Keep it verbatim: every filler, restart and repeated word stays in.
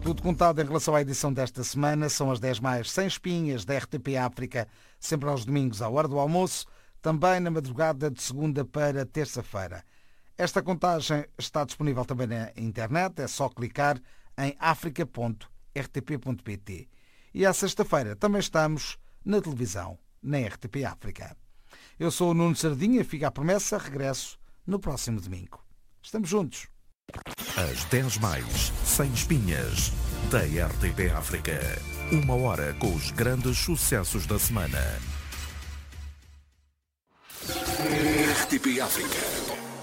Tudo contado em relação à edição desta semana. São as dez mais sem espinhas da R T P África, sempre aos domingos à hora do almoço, também na madrugada de segunda para terça-feira. Esta contagem está disponível também na internet, é só clicar em africa ponto r t p ponto p t. E à sexta-feira também estamos na televisão, na R T P África. Eu sou o Nuno Sardinha, fica a promessa, regresso no próximo domingo. Estamos juntos. As dez mais sem espinhas da R T P África. Uma hora com os grandes sucessos da semana. R T P África.